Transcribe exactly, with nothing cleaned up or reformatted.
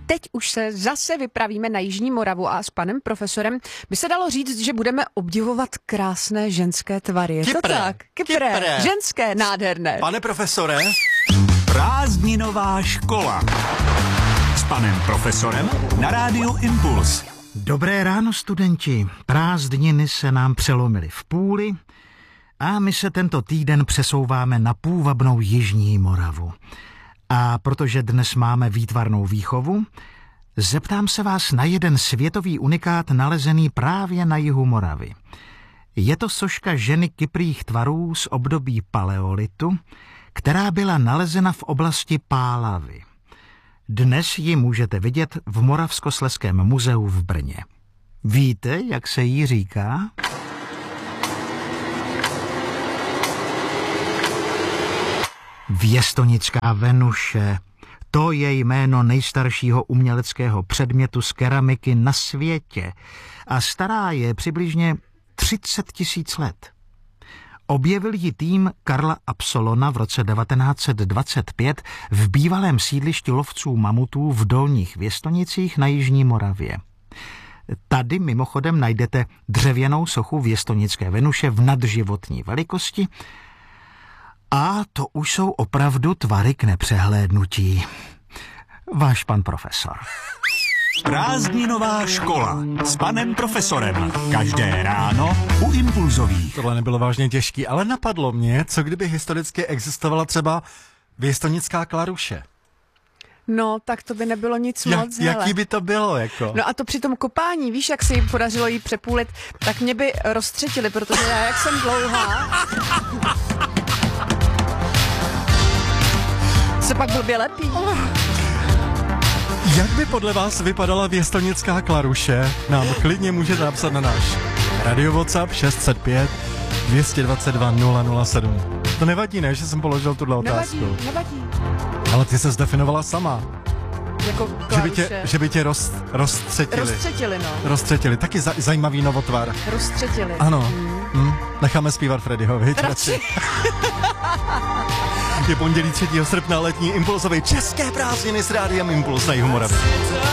teď už se zase vypravíme na Jižní Moravu a s panem profesorem by se dalo říct, že budeme obdivovat krásné ženské tvary. Je Kypré. to tak? Kypré. Kypré. Ženské, nádherné. Pane profesore? Prázdninová škola s panem profesorem na rádiu Impuls. Dobré ráno, studenti. Prázdniny se nám přelomily v půli a my se tento týden přesouváme na půvabnou Jižní Moravu. A protože dnes máme výtvarnou výchovu, zeptám se vás na jeden světový unikát nalezený právě na jihu Moravy. Je to soška ženy kyprých tvarů z období paleolitu, která byla nalezena v oblasti Pálavy. Dnes ji můžete vidět v Moravskoslezském muzeu v Brně. Víte, jak se jí říká? Věstonická Venuše. To je jméno nejstaršího uměleckého předmětu z keramiky na světě a stará je přibližně třicet tisíc let. Objevil ji tým Karla Absolona v roce devatenáct set dvacet pět v bývalém sídlišti lovců mamutů v Dolních Věstonicích na Jižní Moravě. Tady mimochodem najdete dřevěnou sochu Věstonické Venuše v nadživotní velikosti a to už jsou opravdu tvary k nepřehlédnutí. Váš pan profesor. Prázdninová škola s panem profesorem. Každé ráno u Impulzových. Tohle nebylo vážně těžký, ale napadlo mě, co kdyby historicky existovala třeba Věstonická Klaruše. No, tak to by nebylo nic Jak, moc, hele. jaký by to bylo, jako? No a to při tom kopání, víš, jak se jim podařilo jí přepůlit, tak mě by roztřetili, protože já, jak jsem dlouhá, se pak blbě lepí. Jak by podle vás vypadala Věstonická Klaruše? Nám klidně můžete napsat na náš radio WhatsApp šest set pět dvě dvacet dva nula nula sedm. To nevadí, ne, že jsem položil tuhle otázku? Nevadí, nevadí. Ale ty se zdefinovala sama. Jako Že by Klaruše. tě, že by tě roz, roztřetili. Roztřetili, no. Roztřetili. Taky za, zajímavý novotvar. Roztřetili. Ano. Hmm. Hm. Necháme zpívat Freddyho, viď? Radši. Je pondělí třetího srpna, letní impulsový české prázdniny s rádiem Impuls na jihu Moravy.